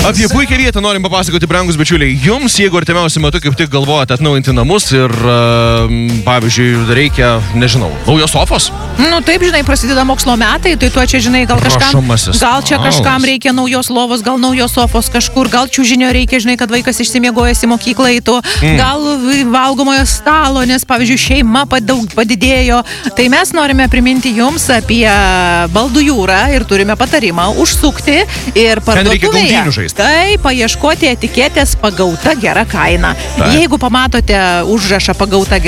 Apie puikią vietą norim papasakoti, brangus bičiuliai. Jums, jeigu artimiausiu metu kaip tik galvojate atnaujinti namus ir, pavyzdžiui, reikia, nežinau, naujos sofos? Nu taip, žinai, prasideda mokslo metai, tai tu čia, žinai, gal kažkam reikia naujos lovos, gal naujos sofos kažkur, gal čiužinio reikia, žinai, kad vaikas išsimiegojęs į mokyklą eitų, gal valgomojo stalo, nes, pavyzdžiui, šeima padidėjo. Tai mes norime priminti jums apie Baldų jūrą ir turime patarimą užsukti ir parduotuvėje. Tai paieškoti etiketės pagauta gera kaina. Jeigu pamatote užrašą pagauta gera